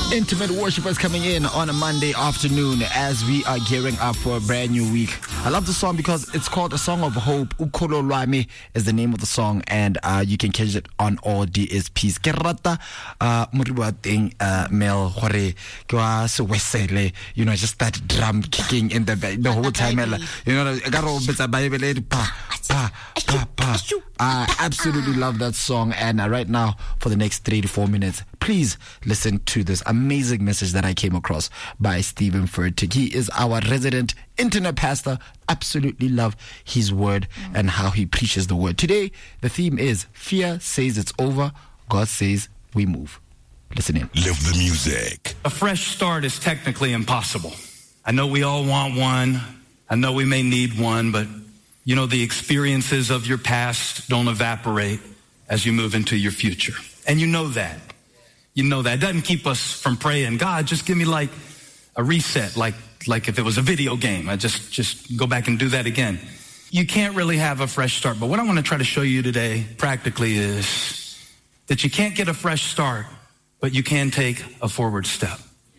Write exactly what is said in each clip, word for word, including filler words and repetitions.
Intimate worshipers coming in on a Monday afternoon as we are gearing up for a brand new week. I love the song because it's called A Song of Hope. Ukholo Lwami is the name of the song, and uh, you can catch it on all D S Ps. Ke rata moriwa teng Mel gore ke wa se wesele, you know, just that drum kicking in the the whole time. You know, I got to betsa Bible pa pa pa pa. I absolutely love that song, and uh, right now for the next three to four minutes, please listen to this amazing message that I came across by Stephen Furtick. He is our resident internet pastor. Absolutely love his word mm. and how he preaches the word. Today, the theme is Fear Says It's Over, God Says We Move. Listen in. Live the music. A fresh start is technically impossible. I know we all want one. I know we may need one, but you know, the experiences of your past don't evaporate as you move into your future. And you know that. You know that. It doesn't keep us from praying, God, just give me like a reset, like like if it was a video game. I just, just go back and do that again. You can't really have a fresh start. But what I want to try to show you today practically is that you can't get a fresh start, but you can take a forward step.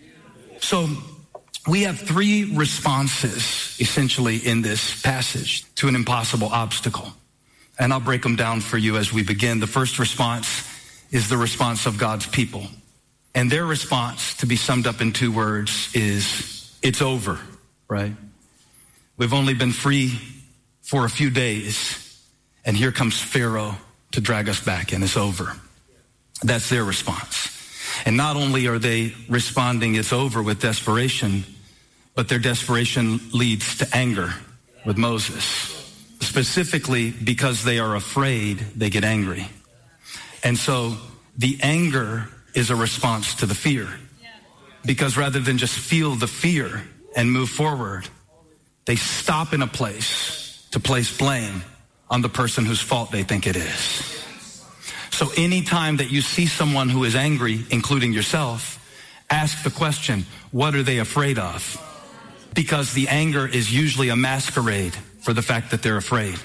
So we have three responses essentially in this passage to an impossible obstacle. And I'll break them down for you as we begin. The first response is the response of God's people. And their response, to be summed up in two words, is it's over, right? We've only been free for a few days, and here comes Pharaoh to drag us back, and it's over. That's their response. And not only are they responding, it's over, with desperation, but their desperation leads to anger with Moses. Specifically, because they are afraid, they get angry. And so the anger is a response to the fear. Because rather than just feel the fear and move forward, they stop in a place to place blame on the person whose fault they think it is. So anytime that you see someone who is angry, including yourself, ask the question, what are they afraid of? Because the anger is usually a masquerade for the fact that they're afraid.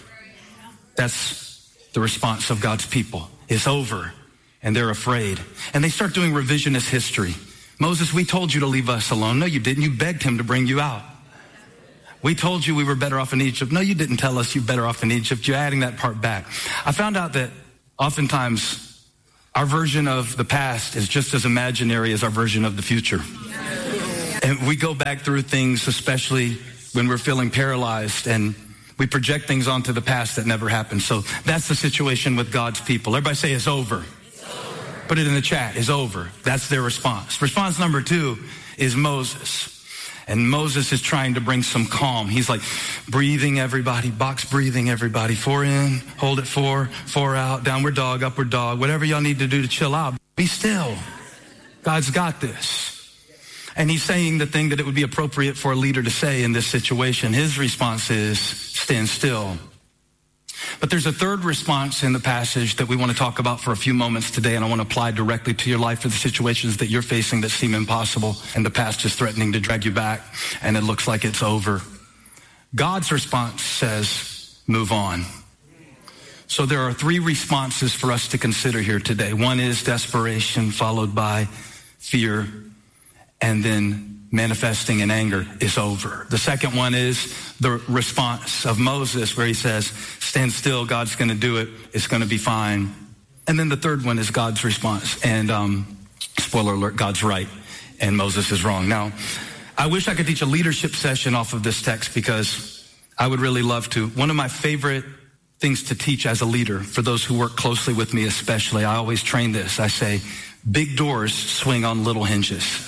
That's the response of God's people. It's over, and they're afraid. And they start doing revisionist history. Moses, we told you to leave us alone. No, you didn't. You begged him to bring you out. We told you we were better off in Egypt. No, you didn't tell us you're better off in Egypt. You're adding that part back. I found out that oftentimes our version of the past is just as imaginary as our version of the future. And we go back through things, especially when we're feeling paralyzed, and we project things onto the past that never happened. So that's the situation with God's people. Everybody say it's over. It's over. Put it in the chat. It's over. That's their response. Response number two is Moses. And Moses is trying to bring some calm. He's like breathing everybody, box breathing everybody. Four in, hold it four, four out, downward dog, upward dog, whatever y'all need to do to chill out. Be still. God's got this. And he's saying the thing that it would be appropriate for a leader to say in this situation. His response is, stand still. But there's a third response in the passage that we want to talk about for a few moments today, and I want to apply directly to your life, for the situations that you're facing that seem impossible, and the past is threatening to drag you back, and it looks like it's over. God's response says, move on. So there are three responses for us to consider here today. One is desperation, followed by fear, and then manifesting in anger is over. The second one is the response of Moses, where he says, stand still, God's going to do it, it's going to be fine. And then the third one is God's response. And um, spoiler alert, God's right and Moses is wrong. Now, I wish I could teach a leadership session off of this text, because I would really love to. One of my favorite things to teach as a leader, for those who work closely with me especially, I always train this. I say, big doors swing on little hinges.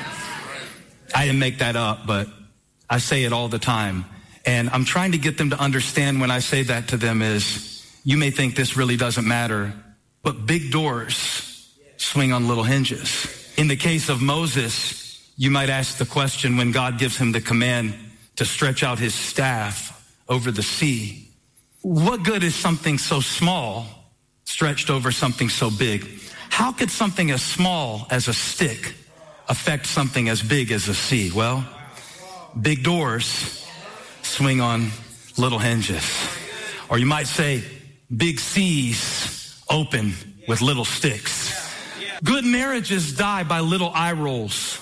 I didn't make that up, but I say it all the time. And I'm trying to get them to understand when I say that to them is, you may think this really doesn't matter, but big doors swing on little hinges. In the case of Moses, you might ask the question, when God gives him the command to stretch out his staff over the sea, what good is something so small stretched over something so big? How could something as small as a stick affect something as big as a sea? Well, big doors swing on little hinges. Or you might say, big seas open with little sticks. Good marriages die by little eye rolls.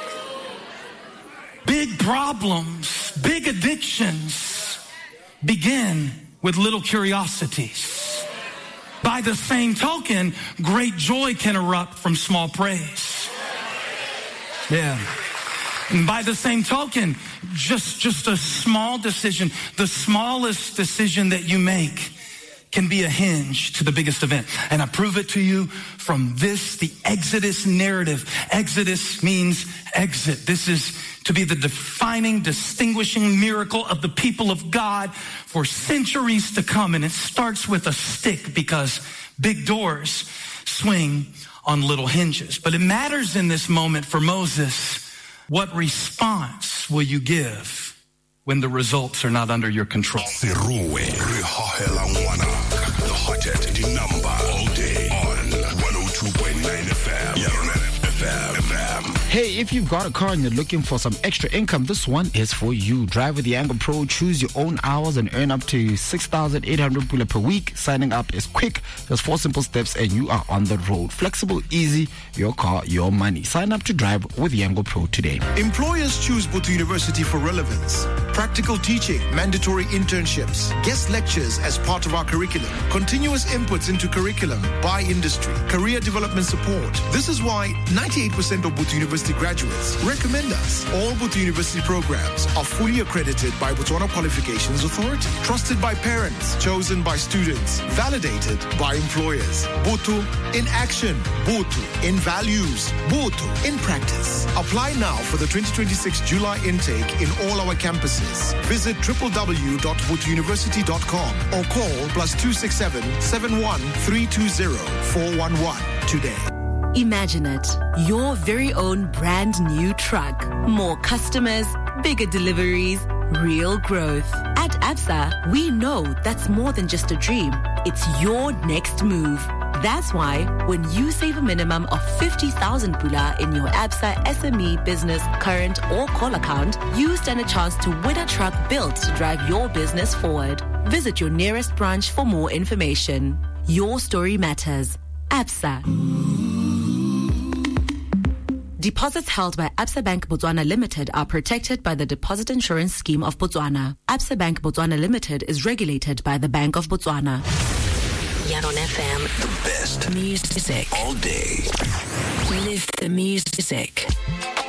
Big problems, big addictions begin with little curiosities. By the same token, great joy can erupt from small praise. Yeah. And by the same token, just, just a small decision, the smallest decision that you make can be a hinge to the biggest event. And I prove it to you from this, the Exodus narrative. Exodus means exit. This is to be the defining, distinguishing miracle of the people of God for centuries to come. And it starts with a stick because big doors swing on little hinges. But it matters in this moment for Moses, what response will you give when the results are not under your control? The hottest the number all day on one oh two point nine F M. F M. F M. Hey, if you've got a car and you're looking for some extra income, this one is for you. Drive with the Yango Pro. Choose your own hours and earn up to six thousand eight hundred pula per week. Signing up is quick. There's four simple steps and you are on the road. Flexible, easy, your car, your money. Sign up to drive with Yango Pro today. Employers choose Botho University for relevance. Practical teaching, mandatory internships, guest lectures as part of our curriculum, continuous inputs into curriculum by industry, career development support. This is why ninety-eight percent of Botho University graduates recommend us. All Botho University programs are fully accredited by Botswana Qualifications Authority, trusted by parents, chosen by students, validated by employers. Botho in action, Botho in values, Botho in practice. Apply now for the twenty twenty-six July intake in all our campuses. Visit w w w dot botho university dot com or call plus two six seven, seven one three two zero, four one one today. Imagine it, your very own brand new truck. More customers, bigger deliveries, real growth. At Absa, we know that's more than just a dream. It's your next move. That's why when you save a minimum of fifty thousand pula in your Absa S M E, business, current or call account, you stand a chance to win a truck built to drive your business forward. Visit your nearest branch for more information. Your story matters. Absa. Deposits held by Absa Bank Botswana Limited are protected by the Deposit Insurance Scheme of Botswana. Absa Bank Botswana Limited is regulated by the Bank of Botswana. Yaron F M. The best Music. all day. Live the music.